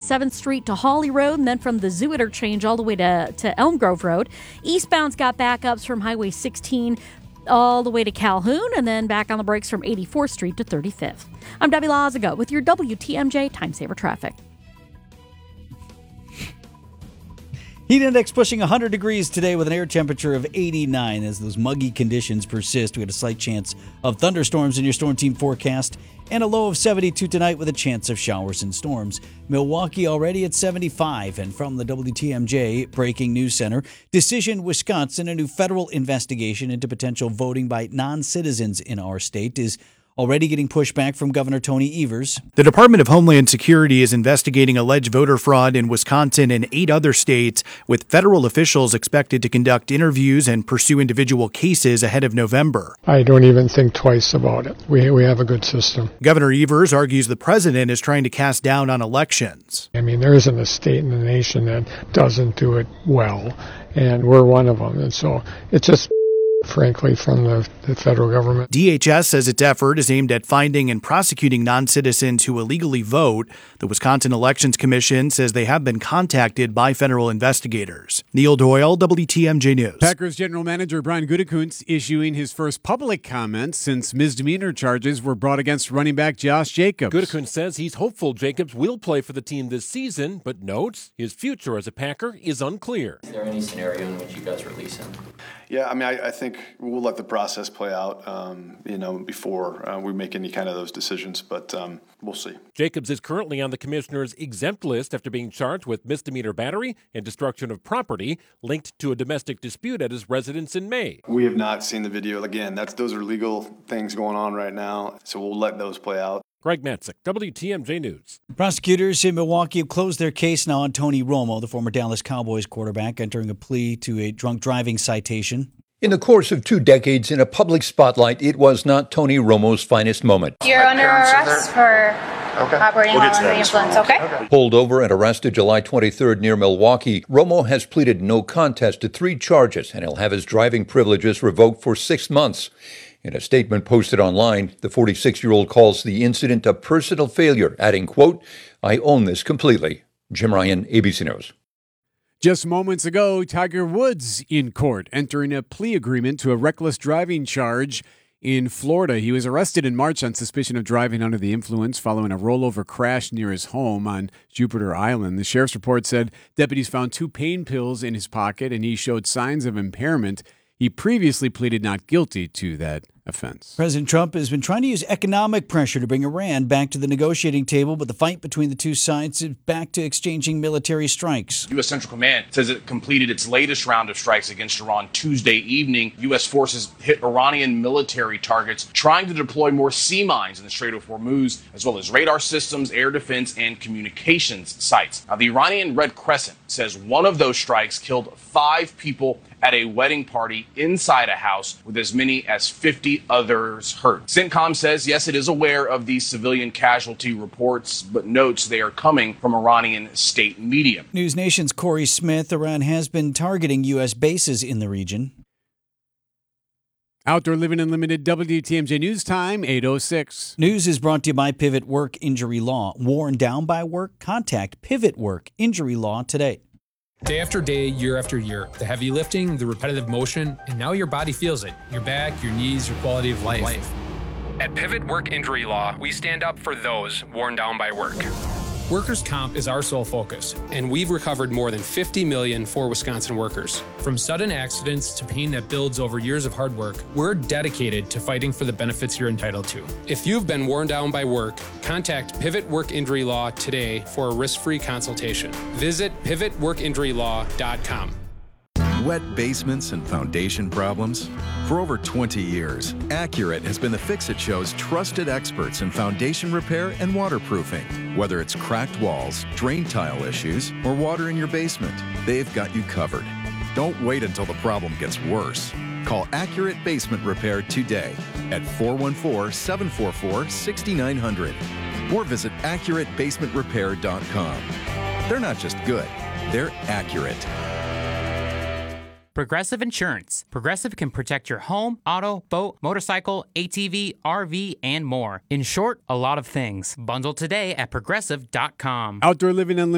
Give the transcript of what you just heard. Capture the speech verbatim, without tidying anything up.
seventh Street to Hawley Road, and then from the Zoo interchange all the way to, to Elm Grove Road. Eastbound's got backups from Highway sixteen all the way to Calhoun, and then back on the brakes from eighty-fourth Street to thirty-fifth. I'm Debbie Lazago with your W T M J Time Saver Traffic. Heat index pushing one hundred degrees today with an air temperature of eighty-nine as those muggy conditions persist. We had a slight chance of thunderstorms in your storm team forecast and a low of seventy-two tonight with a chance of showers and storms. Milwaukee already at seventy-five. And from the W T M J Breaking News Center, Decision Wisconsin, a new federal investigation into potential voting by non-citizens in our state is already getting pushback from Governor Tony Evers. The Department of Homeland Security is investigating alleged voter fraud in Wisconsin and eight other states, with federal officials expected to conduct interviews and pursue individual cases ahead of November. I don't even think twice about it. We we have a good system. Governor Evers argues the president is trying to cast down on elections. I mean, there isn't a state in the nation that doesn't do it well, and we're one of them. And so it's just frankly, from the, the federal government. D H S says its effort is aimed at finding and prosecuting non-citizens who illegally vote. The Wisconsin Elections Commission says they have been contacted by federal investigators. Neil Doyle, W T M J News. Packers general manager Brian Gutekunst issuing his first public comments since misdemeanor charges were brought against running back Josh Jacobs. Gutekunst says he's hopeful Jacobs will play for the team this season, but notes his future as a Packer is unclear. Is there any scenario in which you guys release him? Yeah, I mean, I, I think we'll let the process play out, um, you know, before uh, we make any kind of those decisions, but um, we'll see. Jacobs is currently on the commissioner's exempt list after being charged with misdemeanor battery and destruction of property linked to a domestic dispute at his residence in May. We have not seen the video. Again, that's those are legal things going on right now, so we'll let those play out. Greg Matzik, W T M J News. Prosecutors in Milwaukee have closed their case now on Tony Romo, the former Dallas Cowboys quarterback, entering a plea to a drunk driving citation. In the course of two decades in a public spotlight, it was not Tony Romo's finest moment. You're under arrest for okay. operating we'll while under the influence, okay? okay? Pulled over and arrested July twenty-third near Milwaukee, Romo has pleaded no contest to three charges, and he'll have his driving privileges revoked for six months. In a statement posted online, the forty-six-year-old calls the incident a personal failure, adding, quote, "I own this completely." Jim Ryan, A B C News. Just moments ago, Tiger Woods in court, entering a plea agreement to a reckless driving charge in Florida. He was arrested in March on suspicion of driving under the influence following a rollover crash near his home on Jupiter Island. The sheriff's report said deputies found two pain pills in his pocket and he showed signs of impairment. He previously pleaded not guilty to that offense. President Trump has been trying to use economic pressure to bring Iran back to the negotiating table, but the fight between the two sides is back to exchanging military strikes. U S. Central Command says it completed its latest round of strikes against Iran Tuesday evening. U S forces hit Iranian military targets, trying to deploy more sea mines in the Strait of Hormuz, as well as radar systems, air defense, and communications sites. Now, the Iranian Red Crescent says one of those strikes killed five people at a wedding party inside a house, with as many as fifty others hurt. CENTCOM says, yes, it is aware of these civilian casualty reports, but notes they are coming from Iranian state media. News Nation's Corey Smith. Iran has been targeting U S bases in the region. Outdoor Living Unlimited, W T M J News Time, eight oh six. News is brought to you by Pivot Work Injury Law. Worn down by work? Contact Pivot Work Injury Law today. Day after day, year after year, the heavy lifting, the repetitive motion, and now your body feels it. Your back, your knees, your quality of life. life. At Pivot Work Injury Law, we stand up for those worn down by work. Workers' comp is our sole focus, and we've recovered more than fifty million dollars for Wisconsin workers. From sudden accidents to pain that builds over years of hard work, we're dedicated to fighting for the benefits you're entitled to. If you've been worn down by work, contact Pivot Work Injury Law today for a risk-free consultation. Visit pivot work injury law dot com. Wet basements and foundation problems? For over twenty years, Accurate has been the fix-it show's trusted experts in foundation repair and waterproofing. Whether it's cracked walls, drain tile issues, or water in your basement, they've got you covered. Don't wait until the problem gets worse. Call Accurate Basement Repair today at four one four, seven four four, six nine zero zero or visit accurate basement repair dot com. They're not just good, they're accurate. Progressive Insurance. Progressive can protect your home, auto, boat, motorcycle, A T V, R V, and more. In short, a lot of things. Bundle today at progressive dot com. Outdoor Living Unlimited.